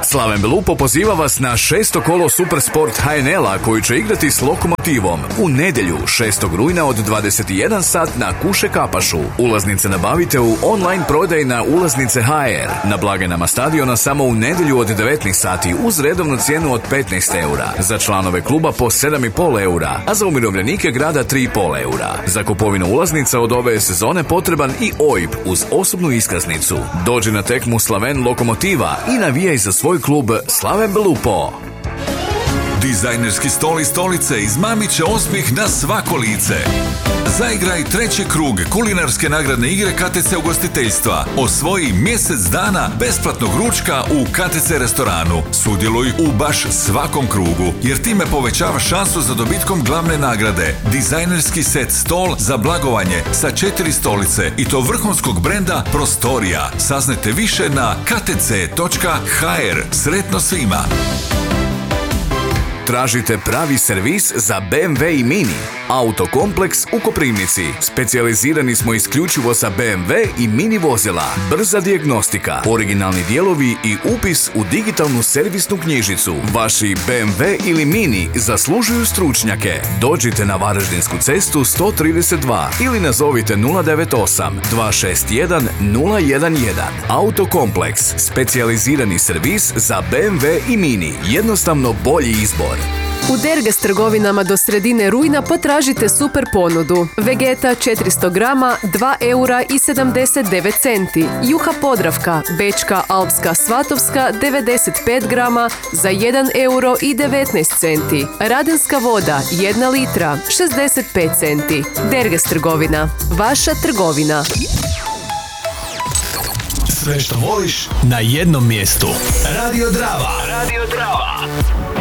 Slaven Belupo poziva vas na 6. kolo Supersport HNL-a koji će igrati s Lokomotivom u nedjelju 6. rujna od 21 sat na Kuše Kapašu. Ulaznice nabavite u online prodaji na Ulaznice HR. Na blagajnama stadiona samo u nedjelju od 19 sati uz redovnu cijenu od 15 eura. Za članove kluba po 7,5 eura, a za umirovljenike grada 3,5 eura. Za kupovinu ulaznica od ove sezone potreban i OIB uz osobnu iskaznicu. Dođi na tekmu Slaven Lokomotiva i navijaj za svoj klub Slaven Belupo. Dizajnerski stol i stolice izmamit će osmijeh na svako lice. Zaigraj treći krug kulinarske nagradne igre KTC ugostiteljstva. Osvoji mjesec dana besplatnog ručka u KTC restoranu. Sudjeluj u baš svakom krugu, jer time povećava šansu za dobitkom glavne nagrade. Dizajnerski set stol za blagovanje sa 4 stolice i to vrhunskog brenda Prostorija. Saznajte više na ktc.hr. Sretno svima! Tražite pravi servis za BMW i Mini. Autokompleks u Koprivnici. Specijalizirani smo isključivo za BMW i Mini vozila. Brza dijagnostika, originalni dijelovi i upis u digitalnu servisnu knjižicu. Vaši BMW ili Mini zaslužuju stručnjake. Dođite na Varaždinsku cestu 132 ili nazovite 098 261 011. Autokompleks. Specijalizirani servis za BMW i Mini. Jednostavno bolji izbor. U Derges trgovinama do sredine rujna potražite super ponudu. Vegeta 400 grama 2 eura i 79 centi. Juha Podravka, Bečka, Alpska, Svatovska 95 grama za 1 euro i 19 centi. Radenska voda 1 litra 65 centi. Derges trgovina. Vaša trgovina. Sve što voliš na jednom mjestu. Radio Drava. Radio Drava.